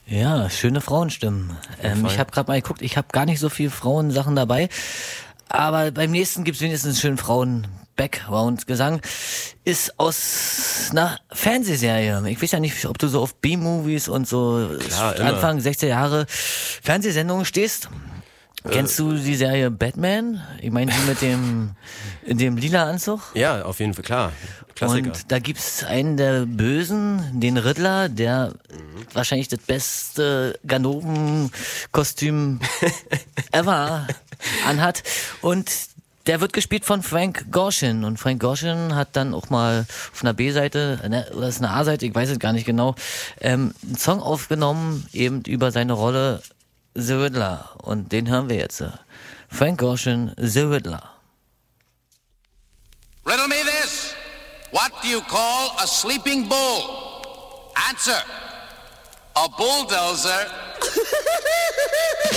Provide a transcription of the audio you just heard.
Ja, schöne Frauenstimmen. Ich habe gerade mal geguckt, ich habe gar nicht so viel Frauensachen dabei, aber beim nächsten gibt's wenigstens einen schönen Frauen-Background-Gesang. Ist aus einer Fernsehserie. Ich weiß ja nicht, ob du so auf B-Movies und so Klar, immer. Anfang 60er Jahre Fernsehsendungen stehst. Kennst du die Serie Batman? Ich meine, die mit in dem lila Anzug? Ja, auf jeden Fall, klar. Klassiker. Und da gibt's einen der Bösen, den Riddler, der wahrscheinlich das beste Ganoven-Kostüm ever anhat. Und der wird gespielt von Frank Gorshin. Und Frank Gorshin hat dann auch mal auf einer B-Seite, oder ist eine A-Seite, ich weiß es gar nicht genau, einen Song aufgenommen, eben über seine Rolle The Riddler. Und den hören wir jetzt. Frank Gorshin, The Riddler. Riddle me this. What do you call a sleeping bull? Answer. A bulldozer.